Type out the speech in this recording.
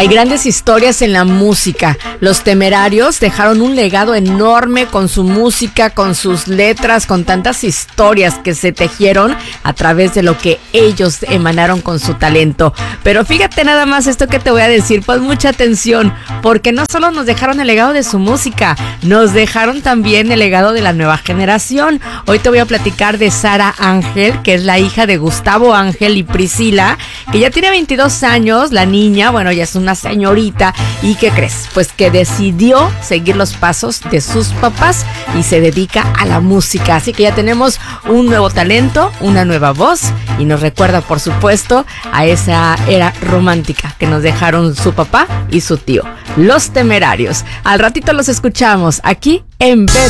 Hay grandes historias en la música. Los Temerarios dejaron un legado enorme con su música, con sus letras, con tantas historias que se tejieron a través de lo que ellos emanaron con su talento. Pero fíjate nada más esto que te voy a decir, pon mucha atención, porque no solo nos dejaron el legado de su música, nos dejaron también el legado de la nueva generación. Hoy te voy a platicar de Sara Ángel, que es la hija de Gustavo Ángel y Priscila, que ya tiene 22 años, la niña, bueno, ya es una señorita. ¿Y qué crees? Pues que decidió seguir los pasos de sus papás y se dedica a la música. Así que ya tenemos un nuevo talento, una nueva voz, y nos recuerda, por supuesto, a esa era romántica que nos dejaron su papá y su tío, Los Temerarios. Al ratito los escuchamos aquí en Better